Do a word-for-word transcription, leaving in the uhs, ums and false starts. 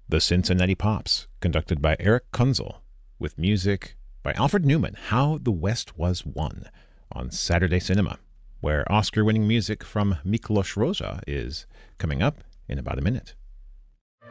The Cincinnati Pops, conducted by Eric Kunzel, with music by Alfred Newman, How the West Was Won, on Saturday Cinema, where Oscar-winning music from Miklos Rozsa is coming up in about a minute.